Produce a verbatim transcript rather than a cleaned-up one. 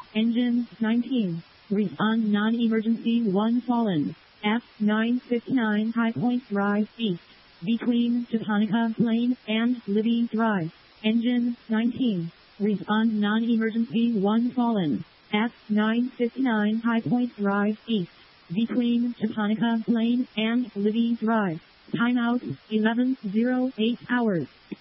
Engine nineteen. Respond non-emergency one fallen. F nine fifty-nine High Point Drive East. Between Japonica Lane and Libby Drive. Engine nineteen. Respond non-emergency one fallen. F nine fifty-nine High Point Drive East. Between Japonica Lane and Libby Drive. Timeout eleven oh eight hours.